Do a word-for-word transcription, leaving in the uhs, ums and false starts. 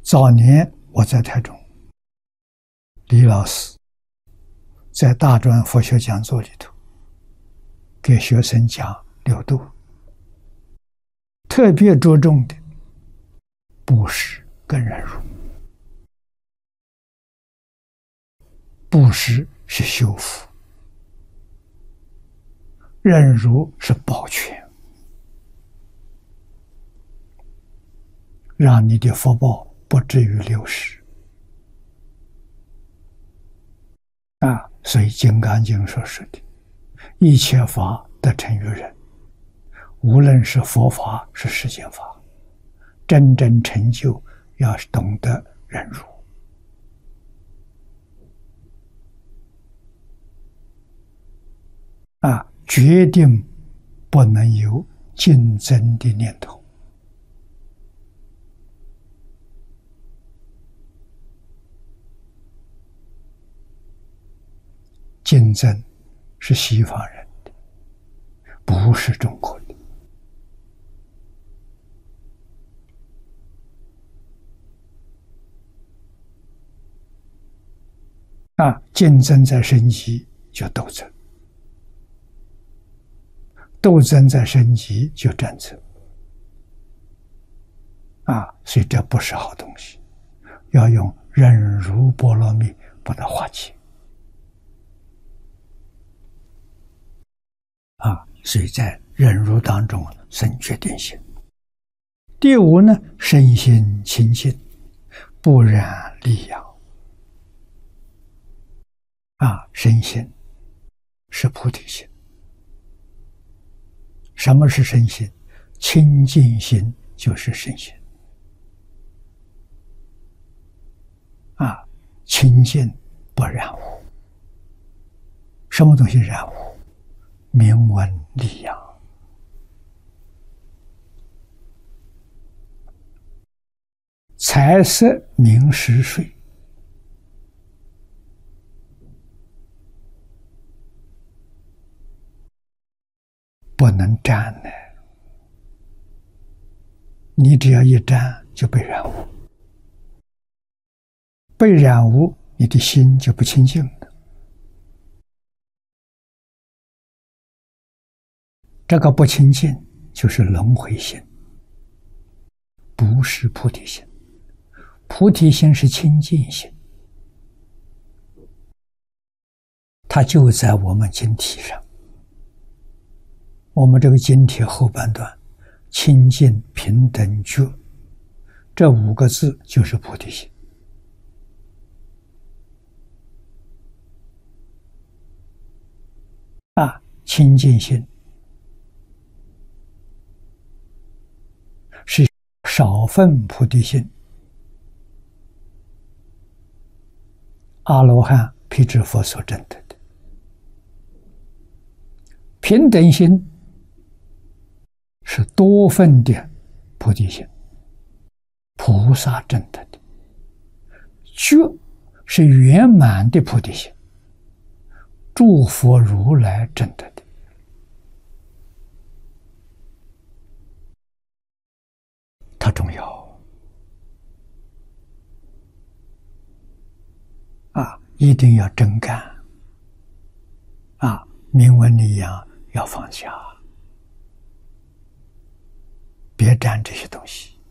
早年我在台中，李老师在大专佛学讲座里头给学生讲六度，特别着重的布施跟忍辱。布施是修福，忍辱是保全，让你的福报不至于流失。啊，所以《金刚经》所说的一切法得成于忍，无论是佛法是世间法，真正成就要懂得忍辱。啊，决定不能有竞争的念头。竞争是西方人的，不是中国的。啊，竞争在升级就斗争，斗争在升级就战争。啊，所以这不是好东西，要用忍辱波罗蜜把它化解。啊，所以在忍辱当中生决定心。第五呢，身心清净，不染利养。啊，身心是菩提心。什么是身心？清净心就是身心。啊，清净不染污。什么东西染污？名闻利养。财色名食睡，不能沾呢。你只要一沾就被染污，被染污，你的心就不清净了。这个不清净就是轮回心，不是菩提心。菩提心是清净心，它就在我们经体上。我们这个经体后半段，清净平等觉，这五个字就是菩提心。啊，清净心是少分菩提心，阿罗汉、辟支佛所证得的。平等心是多分的菩提心，菩萨证得的。觉是圆满的菩提心，诸佛如来证得的。它重要啊，一定要真干啊，名闻利养要放下，别沾这些东西。